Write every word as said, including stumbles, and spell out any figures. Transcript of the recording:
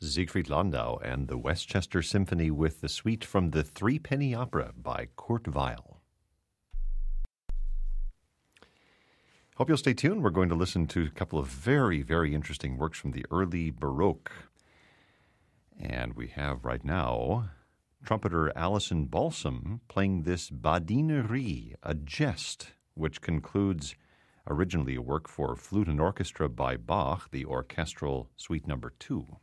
Siegfried Landau and the Westchester Symphony with the suite from the Three Penny Opera by Kurt Weill. Hope you'll stay tuned. We're going to listen to a couple of very, very interesting works from the early Baroque. And we have right now trumpeter Alison Balsam playing this Badinerie, a jest, which concludes originally a work for flute and orchestra by Bach, the orchestral suite number two.